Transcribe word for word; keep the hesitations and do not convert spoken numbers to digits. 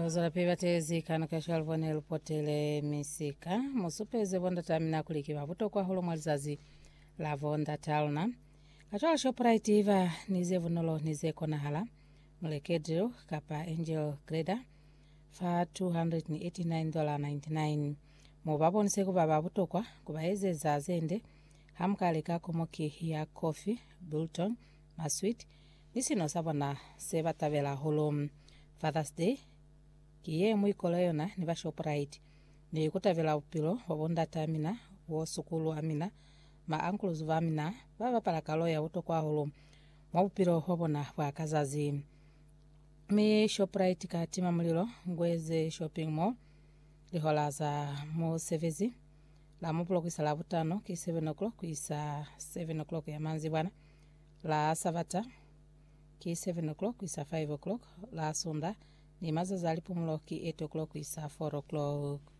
Muzora pivatezi kana kashal vonel potele misika musupeze vonda tamina kulikiwa vuto kwa holo mwalizazi la vonda talna achwa shoprite iva nize vunolo nize kona hala mulekedro kapa Angel Grader fa two hundred eighty-nine dollars and ninety-nine mubabo niseko baba vuto kwa kubaeze za zende hamkale kako moki ya coffee Bulton masweet nisino sabona seba tabela holo Father's Day kiye mwikolo yona ni ba shoprite ni kutavela upilo wabonda tamina wo sukulu amina ma uncles vamina baba pala kaloya uto kwa holo mwupilo wabona wa kazazi mi shoprite ka tima mulilo ngweze shopping mall lihola za mo sevezi la mupulo kwisa la butano ki seven o'clock kwisa seven o'clock ya manzi bwana la savata ki seven o'clock kwisa five o'clock la sonda ni maza zali pumulo ki eight o'clock isa four o'clock